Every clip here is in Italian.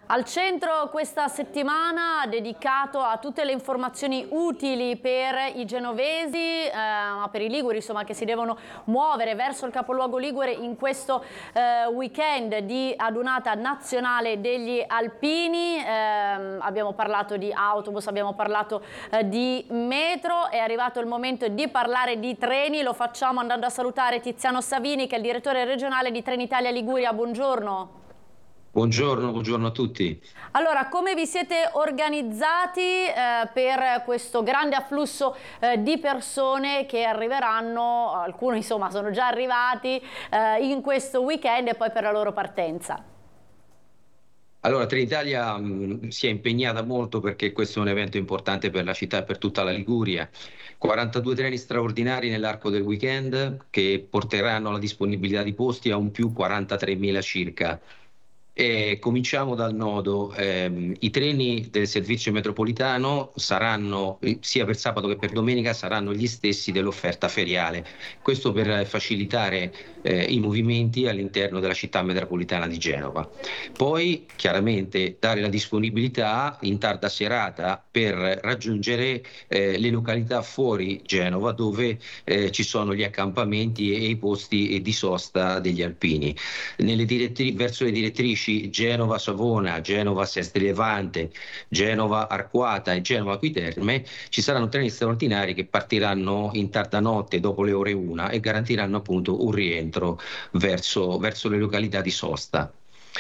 Al centro questa settimana dedicato a tutte le informazioni utili per i genovesi, ma per i liguri insomma, che si devono muovere verso il capoluogo ligure in questo weekend di adunata nazionale degli alpini. Abbiamo parlato di autobus, abbiamo parlato di metro, è arrivato il momento di parlare di treni, lo facciamo andando a salutare Tiziano Savini che è il direttore regionale di Trenitalia Liguria. Buongiorno. Buongiorno a tutti. Allora, come vi siete organizzati per questo grande afflusso di persone che arriveranno, alcuni insomma sono già arrivati in questo weekend e poi per la loro partenza? Allora, Trenitalia si è impegnata molto perché questo è un evento importante per la città e per tutta la Liguria. 42 treni straordinari nell'arco del weekend che porteranno la disponibilità di posti a un più 43.000 circa. Cominciamo dal nodo. I treni del servizio metropolitano saranno, sia per sabato che per domenica, saranno gli stessi dell'offerta feriale. Questo per facilitare i movimenti all'interno della città metropolitana di Genova. Poi, chiaramente, dare la disponibilità in tarda serata per raggiungere le località fuori Genova dove ci sono gli accampamenti e i posti di sosta degli alpini. Verso le direttrici Genova-Savona, Genova-Sestri Levante, Genova-Arquata e Genova-Qui Terme ci saranno treni straordinari che partiranno in tarda notte dopo le ore 1 e garantiranno appunto un rientro verso le località di sosta.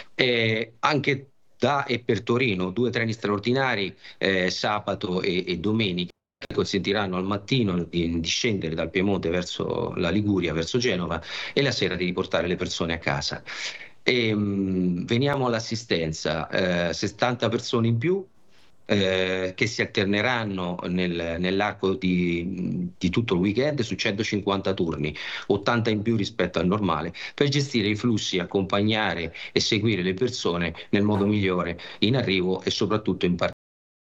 Anche da e per Torino, due treni straordinari sabato e domenica che consentiranno al mattino di scendere dal Piemonte verso la Liguria, verso Genova e la sera di riportare le persone a casa. Veniamo all'assistenza, 70 persone in più che si alterneranno nell'arco di tutto il weekend su 150 turni, 80 in più rispetto al normale, per gestire i flussi, accompagnare e seguire le persone nel modo migliore in arrivo e soprattutto in partenza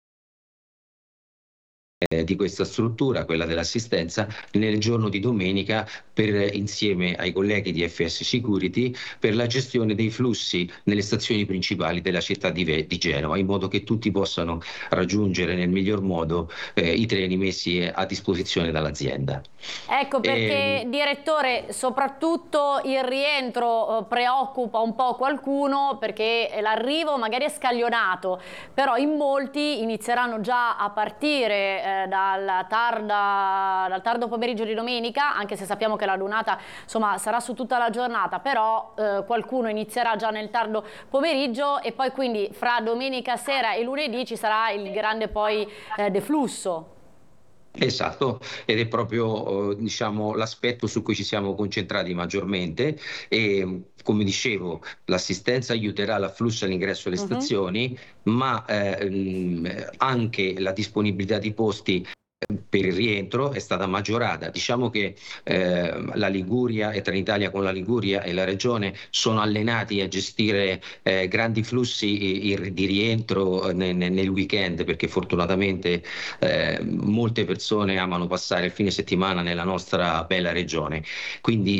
di questa struttura, quella dell'assistenza, nel giorno di domenica insieme ai colleghi di FS Security per la gestione dei flussi nelle stazioni principali della città di Genova, in modo che tutti possano raggiungere nel miglior modo i treni messi a disposizione dall'azienda. Ecco perché, direttore, soprattutto il rientro preoccupa un po' qualcuno perché l'arrivo magari è scaglionato, però in molti inizieranno già a partire dal tardo pomeriggio di domenica, anche se sappiamo che la lunata insomma, sarà su tutta la giornata, però qualcuno inizierà già nel tardo pomeriggio e poi quindi fra domenica sera e lunedì ci sarà il grande poi deflusso. Esatto, ed è proprio diciamo, l'aspetto su cui ci siamo concentrati maggiormente e come dicevo l'assistenza aiuterà l'afflusso all'ingresso alle stazioni, ma anche la disponibilità di posti per il rientro è stata maggiorata. Diciamo che la Liguria e Trenitalia con la Liguria e la Regione sono allenati a gestire grandi flussi di rientro nel weekend perché fortunatamente molte persone amano passare il fine settimana nella nostra bella regione. Quindi